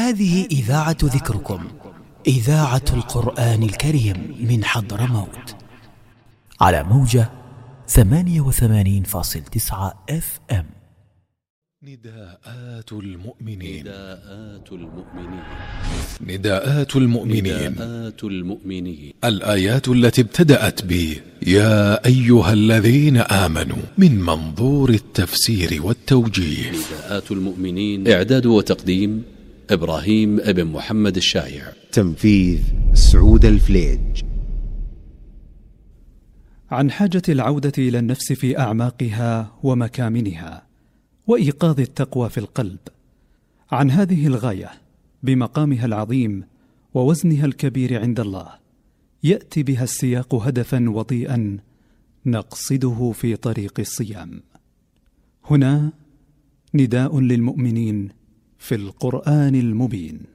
هذه إذاعة ذكركم، إذاعة القرآن الكريم من حضرموت، على موجة 88.9 FM. نداءات المؤمنين. الآيات التي ابتدأت ب يا أيها الذين آمنوا من منظور التفسير والتوجيه. نداءات المؤمنين، إعداد وتقديم إبراهيم ابن محمد الشايع، تنفيذ سعود الفليج. عن حاجة العودة إلى النفس في أعماقها ومكامنها، وإيقاظ التقوى في القلب. عن هذه الغاية بمقامها العظيم ووزنها الكبير عند الله، يأتي بها السياق هدفا وطيئا نقصده في طريق الصيام. هنا نداء للمؤمنين في القرآن المبين.